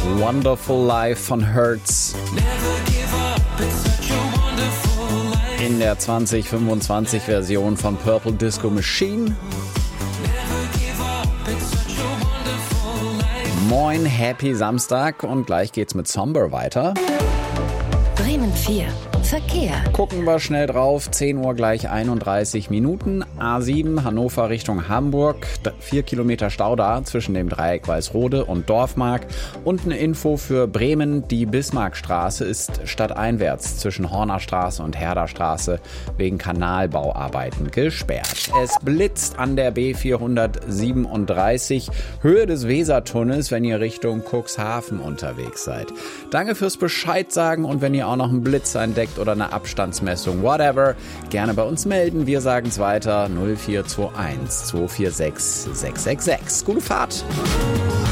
Wonderful Life von Hertz. In der 2025 Version von Purple Disco Machine. Moin, happy Samstag und gleich geht's mit Somber weiter. Bremen 4. Verkehr. Gucken wir schnell drauf, 10 Uhr gleich 31 Minuten. A7 Hannover Richtung Hamburg, 4 Kilometer Stau da zwischen dem Dreieck Walsrode und Dorfmark. Und eine Info für Bremen, die Bismarckstraße ist stadteinwärts zwischen Hornerstraße und Herderstraße wegen Kanalbauarbeiten gesperrt. Es blitzt an der B437, Höhe des Wesertunnels, wenn ihr Richtung Cuxhaven unterwegs seid. Danke fürs Bescheid sagen und wenn ihr auch noch einen Blitz entdeckt oder eine Abstandsmessung, whatever, gerne bei uns melden. Wir sagen's weiter 0421 246 666. Gute Fahrt!